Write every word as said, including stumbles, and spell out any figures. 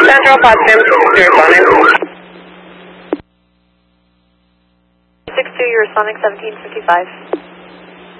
Central Potsdam, six two, you're Sonic seventeen fifty-five.